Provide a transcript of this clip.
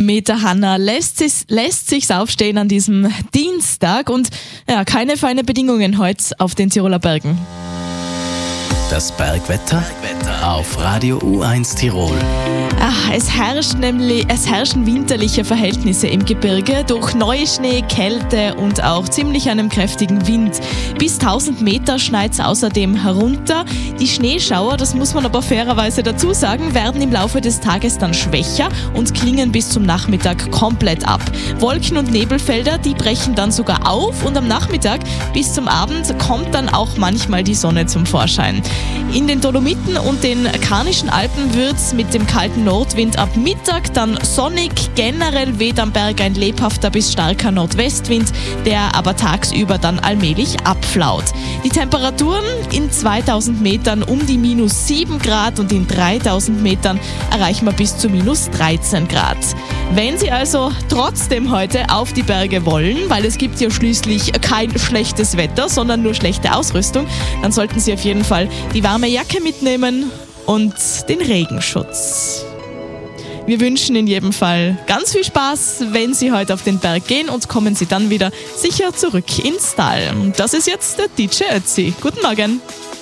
Höhenmeter, Hanna, lässt sich's aufstehen an diesem Dienstag und ja, keine feinen Bedingungen heute auf den Tiroler Bergen. Das Bergwetter auf Radio U1 Tirol. Es herrschen winterliche Verhältnisse im Gebirge durch Neuschnee, Kälte und auch ziemlich einem kräftigen Wind. Bis 1000 Meter schneit es außerdem herunter. Die Schneeschauer, das muss man aber fairerweise dazu sagen, werden im Laufe des Tages dann schwächer und klingen bis zum Nachmittag komplett ab. Wolken- und Nebelfelder, die brechen dann sogar auf und am Nachmittag bis zum Abend kommt dann auch manchmal die Sonne zum Vorschein. In den Dolomiten und den Karnischen Alpen wird es mit dem kalten Nordwind ab Mittag dann sonnig. Generell weht am Berg ein lebhafter bis starker Nordwestwind, der aber tagsüber dann allmählich abflaut. Die Temperaturen in 2000 Metern um die -7 Grad und in 3000 Metern erreichen wir bis zu -13 Grad. Wenn Sie also trotzdem heute auf die Berge wollen, weil es gibt ja schließlich kein schlechtes Wetter, sondern nur schlechte Ausrüstung, dann sollten Sie auf jeden Fall die warme Jacke mitnehmen und den Regenschutz. Wir wünschen in jedem Fall ganz viel Spaß, wenn Sie heute auf den Berg gehen und kommen Sie dann wieder sicher zurück ins Tal. Das ist jetzt der DJ Ötzi. Guten Morgen.